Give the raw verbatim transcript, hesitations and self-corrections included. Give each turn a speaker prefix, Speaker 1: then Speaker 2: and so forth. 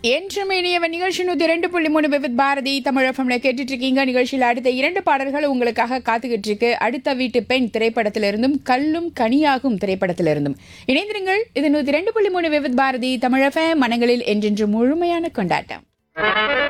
Speaker 1: என்றும் இனியவன் நிகழ்ச்சி நூத்தி ரெண்டு புள்ளி மூணு விவித் பாரதி தமிழகம்ல கேட்டுட்டு இருக்கீங்க. நிகழ்ச்சியில் அடுத்த இரண்டு பாடல்கள் உங்களுக்காக காத்துக்கிட்டு இருக்கு. அடுத்த வீட்டு பெண் திரைப்படத்திலிருந்தும் கல்லும் கனியாகும் திரைப்படத்திலிருந்தும் இணைந்திருங்கள். இது நூத்தி ரெண்டு புள்ளி மூணு விவித் பாரதி தமிழக மனங்களில் என்றென்று முழுமையான கொண்டாட்டம்.